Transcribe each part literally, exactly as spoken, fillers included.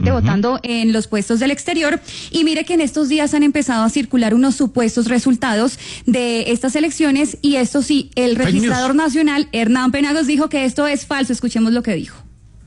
gente uh-huh. votando en los puestos del exterior. Y mire que en estos días han empezado a circular unos supuestos resultados de estas elecciones, y esto sí, el registrador nacional, Hernán Penagos, dijo que esto es falso. Escuchemos lo que dijo.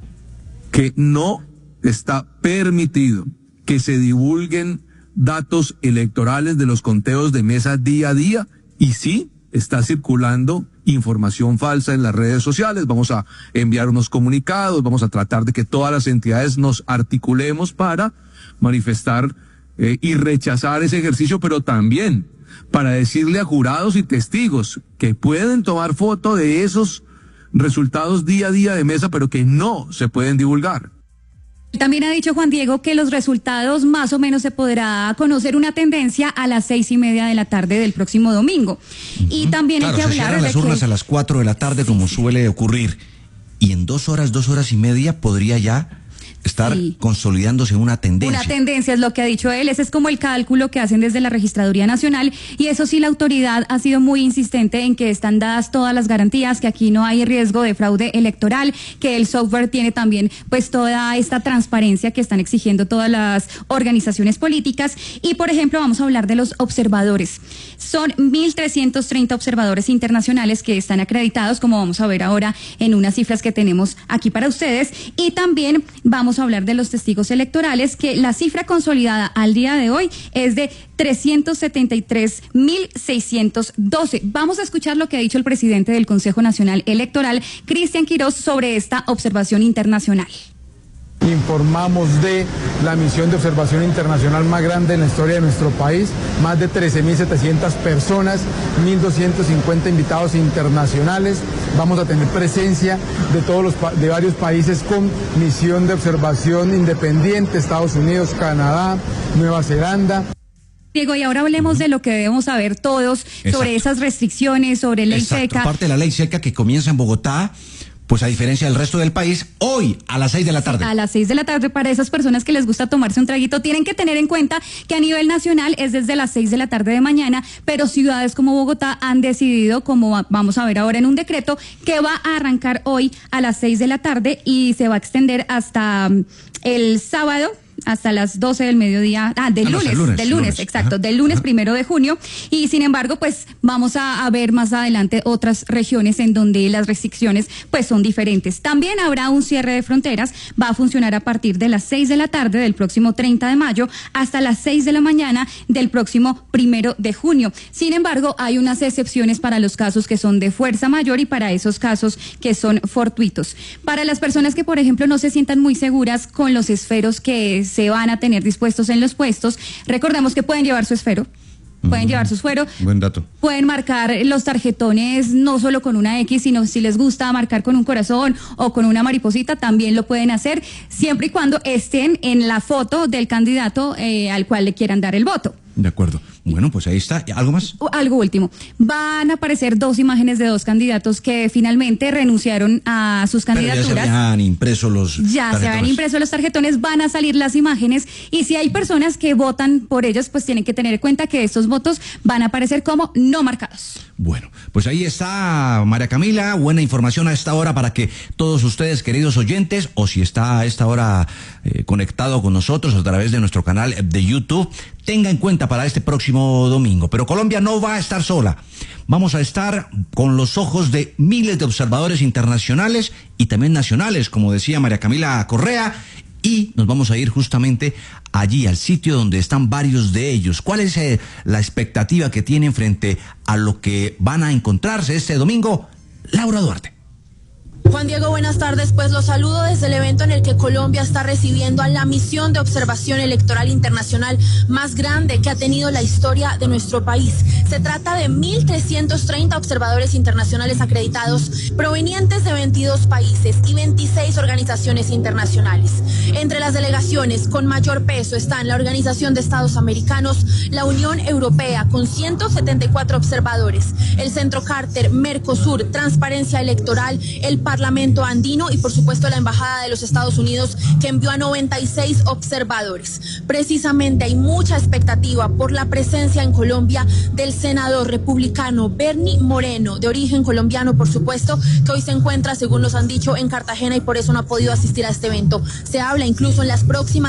Que no está permitido que se divulguen datos electorales de los conteos de mesa día a día, y sí está circulando información falsa en las redes sociales. Vamos a enviar unos comunicados, vamos a tratar de que todas las entidades nos articulemos para manifestar eh, y rechazar ese ejercicio, pero también para decirle a jurados y testigos que pueden tomar foto de esos resultados día a día de mesa, pero que no se pueden divulgar. También ha dicho Juan Diego que los resultados más o menos se podrá conocer una tendencia a las seis y media de la tarde del próximo domingo. Uh-huh. Y también claro, hay que se hablar cierran de las urnas que... a las cuatro de la tarde, sí, como suele ocurrir. Y en dos horas, dos horas y media podría ya estar sí. consolidándose una tendencia. Una tendencia es lo que ha dicho él. Ese es como el cálculo que hacen desde la Registraduría Nacional, y eso sí, la autoridad ha sido muy insistente en que están dadas todas las garantías, que aquí no hay riesgo de fraude electoral, que el software tiene también pues toda esta transparencia que están exigiendo todas las organizaciones políticas. Y por ejemplo, vamos a hablar de los observadores. Son mil trescientos treinta observadores internacionales que están acreditados, como vamos a ver ahora en unas cifras que tenemos aquí para ustedes, y también vamos a hablar de los testigos electorales, que la cifra consolidada al día de hoy es de trescientos setenta y tres mil seiscientos doce. Vamos a escuchar lo que ha dicho el presidente del Consejo Nacional Electoral, Cristian Quirós, sobre esta observación internacional. Informamos de la misión de observación internacional más grande en la historia de nuestro país, más de trece mil setecientas personas, mil doscientos cincuenta invitados internacionales. Vamos a tener presencia de todos los de varios países con misión de observación independiente: Estados Unidos, Canadá, Nueva Zelanda. Diego, y ahora hablemos de lo que debemos saber todos. Exacto. Sobre esas restricciones, sobre ley Exacto. seca. Aparte de la ley seca que comienza en Bogotá, pues a diferencia del resto del país, hoy a las seis de la tarde. A las seis de la tarde, para esas personas que les gusta tomarse un traguito, tienen que tener en cuenta que a nivel nacional es desde las seis de la tarde de mañana, pero ciudades como Bogotá han decidido, como vamos a ver ahora en un decreto, que va a arrancar hoy a las seis de la tarde y se va a extender hasta el sábado, hasta las doce del mediodía, ah, del ah, lunes, no, lunes, del lunes, lunes, exacto, ajá, del lunes ajá. primero de junio, y sin embargo, pues vamos a, a ver más adelante otras regiones en donde las restricciones pues son diferentes. También habrá un cierre de fronteras, va a funcionar a partir de las seis de la tarde del próximo treinta de mayo hasta las seis de la mañana del próximo primero de junio. Sin embargo, hay unas excepciones para los casos que son de fuerza mayor y para esos casos que son fortuitos. Para las personas que, por ejemplo, no se sientan muy seguras con los esferos que se van a tener dispuestos en los puestos, recordemos que pueden llevar su esfero, pueden uh-huh. llevar su esfero. Buen dato. Pueden marcar los tarjetones no solo con una X, sino si les gusta marcar con un corazón o con una mariposita, también lo pueden hacer, siempre y cuando estén en la foto del candidato eh, al cual le quieran dar el voto. De acuerdo. Bueno, pues ahí está. ¿Algo más? Algo último. Van a aparecer dos imágenes de dos candidatos que finalmente renunciaron a sus candidaturas. Pero ya se habían impreso los Ya tarjetones. se habían impreso los tarjetones, van a salir las imágenes, y si hay personas que votan por ellos, pues tienen que tener en cuenta que estos votos van a aparecer como no marcados. Bueno, pues ahí está María Camila, buena información a esta hora para que todos ustedes, queridos oyentes, o si está a esta hora eh, conectado con nosotros a través de nuestro canal de YouTube, tenga en cuenta para este próximo domingo. Pero Colombia no va a estar sola. Vamos a estar con los ojos de miles de observadores internacionales y también nacionales, como decía María Camila Correa, y nos vamos a ir justamente allí, al sitio donde están varios de ellos. ¿Cuál es eh, la expectativa que tienen frente a lo que van a encontrarse este domingo? Laura Duarte. Juan Diego, buenas tardes. Pues los saludo desde el evento en el que Colombia está recibiendo a la misión de observación electoral internacional más grande que ha tenido la historia de nuestro país. Se trata de mil trescientos treinta observadores internacionales acreditados provenientes de veintidós países y veintiséis organizaciones internacionales. Entre las delegaciones con mayor peso están la Organización de Estados Americanos, la Unión Europea con ciento setenta y cuatro observadores, el Centro Carter, Mercosur, Transparencia Electoral, el Parlamento Andino y por supuesto la Embajada de los Estados Unidos, que envió a noventa y seis observadores. Precisamente hay mucha expectativa por la presencia en Colombia del senador republicano Bernie Moreno, de origen colombiano por supuesto, que hoy se encuentra, según nos han dicho, en Cartagena y por eso no ha podido asistir a este evento. Se habla incluso en las próximas